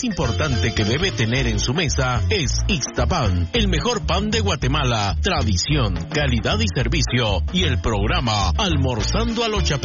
más importante que debe tener en su mesa es Ixtapan, el mejor pan de Guatemala, tradición, calidad y servicio, y el programa Almorzando a los Chapitos